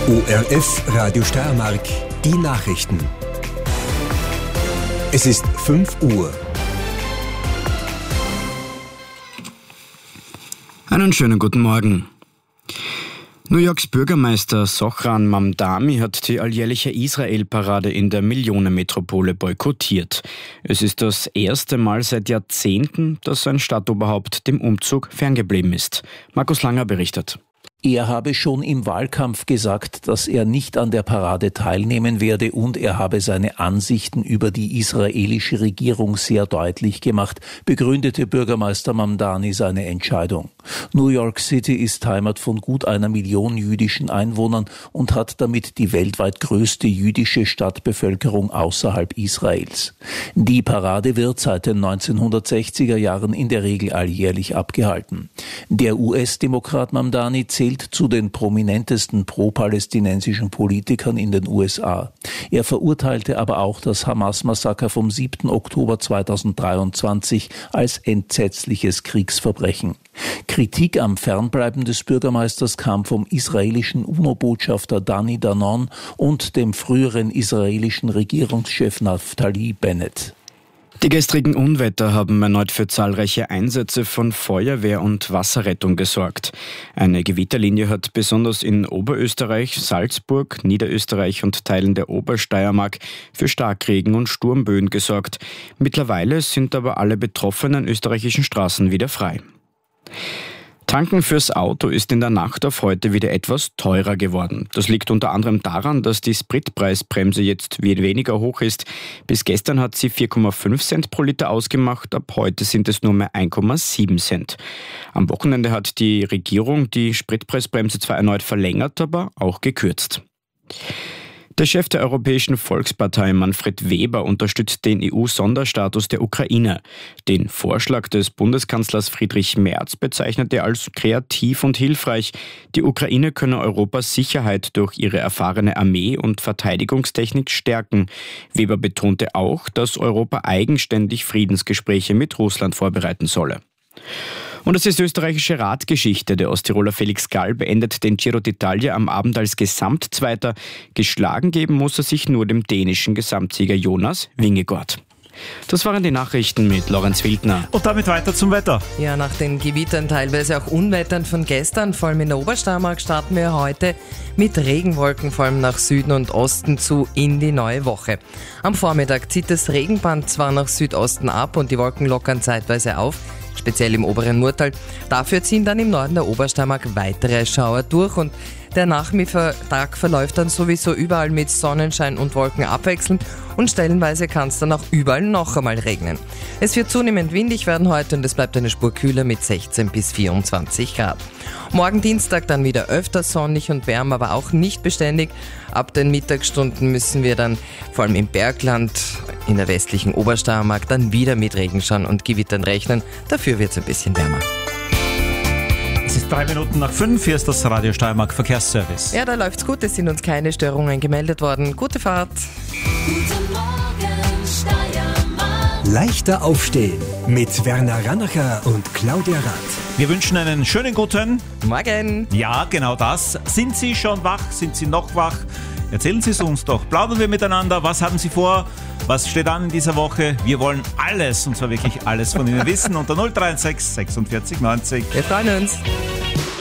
ORF Radio Steiermark, die Nachrichten. Es ist 5 Uhr. Einen schönen guten Morgen. New Yorks Bürgermeister Zohran Mamdani hat die alljährliche Israel-Parade in der Millionenmetropole boykottiert. Es ist das erste Mal seit Jahrzehnten, dass ein Stadtoberhaupt dem Umzug ferngeblieben ist. Markus Langer berichtet. Er habe schon im Wahlkampf gesagt, dass er nicht an der Parade teilnehmen werde und er habe seine Ansichten über die israelische Regierung sehr deutlich gemacht, begründete Bürgermeister Mamdani seine Entscheidung. New York City ist Heimat von gut 1 Million jüdischen Einwohnern und hat damit die weltweit größte jüdische Stadtbevölkerung außerhalb Israels. Die Parade wird seit den 1960er Jahren in der Regel alljährlich abgehalten. Der US-Demokrat Mamdani zählt zu den prominentesten pro-palästinensischen Politikern in den USA. Er verurteilte aber auch das Hamas-Massaker vom 7. Oktober 2023 als entsetzliches Kriegsverbrechen. Kritik am Fernbleiben des Bürgermeisters kam vom israelischen UNO-Botschafter Dani Danon und dem früheren israelischen Regierungschef Naftali Bennett. Die gestrigen Unwetter haben erneut für zahlreiche Einsätze von Feuerwehr und Wasserrettung gesorgt. Eine Gewitterlinie hat besonders in Oberösterreich, Salzburg, Niederösterreich und Teilen der Obersteiermark für Starkregen und Sturmböen gesorgt. Mittlerweile sind aber alle betroffenen österreichischen Straßen wieder frei. Tanken fürs Auto ist in der Nacht auf heute wieder etwas teurer geworden. Das liegt unter anderem daran, dass die Spritpreisbremse jetzt weniger hoch ist. Bis gestern hat sie 4,5 Cent pro Liter ausgemacht, ab heute sind es nur mehr 1,7 Cent. Am Wochenende hat die Regierung die Spritpreisbremse zwar erneut verlängert, aber auch gekürzt. Der Chef der Europäischen Volkspartei, Manfred Weber, unterstützt den EU-Sonderstatus der Ukraine. Den Vorschlag des Bundeskanzlers Friedrich Merz bezeichnet er als kreativ und hilfreich. Die Ukraine könne Europas Sicherheit durch ihre erfahrene Armee und Verteidigungstechnik stärken. Weber betonte auch, dass Europa eigenständig Friedensgespräche mit Russland vorbereiten solle. Und es ist österreichische Radgeschichte. Der Osttiroler Felix Gall beendet den Giro d'Italia am Abend als Gesamtzweiter. Geschlagen geben muss er sich nur dem dänischen Gesamtsieger Jonas Vingegaard. Das waren die Nachrichten mit Lorenz Wildner. Und damit weiter zum Wetter. Ja, nach den Gewittern, teilweise auch Unwettern von gestern, vor allem in der Obersteiermark, starten wir heute mit Regenwolken, vor allem nach Süden und Osten zu in die neue Woche. Am Vormittag zieht das Regenband zwar nach Südosten ab und die Wolken lockern zeitweise auf, speziell im oberen Murtal. Dafür ziehen dann im Norden der Obersteiermark weitere Schauer durch und der Nachmittag verläuft dann sowieso überall mit Sonnenschein und Wolken abwechselnd und stellenweise kann es dann auch überall noch einmal regnen. Es wird zunehmend windig werden heute und es bleibt eine Spur kühler mit 16 bis 24 Grad. Morgen Dienstag dann wieder öfter sonnig und wärmer, aber auch nicht beständig. Ab den Mittagsstunden müssen wir dann vor allem im Bergland, in der westlichen Obersteiermark, dann wieder mit Regenschauern und Gewittern rechnen. Dafür wird es ein bisschen wärmer. Es ist 3 Minuten nach 5, hier ist das Radio Steiermark Verkehrsservice. Ja, da läuft's gut, es sind uns keine Störungen gemeldet worden. Gute Fahrt. Guten Morgen, Steiermark. Leichter aufstehen mit Werner Rannacher und Claudia Rath. Wir wünschen einen schönen guten Morgen. Ja, genau das. Sind Sie schon wach? Sind Sie noch wach? Erzählen Sie es uns doch. Plaudern wir miteinander. Was haben Sie vor? Was steht an in dieser Woche? Wir wollen alles, und zwar wirklich alles von Ihnen wissen. Unter 063 46 90. Wir freuen uns.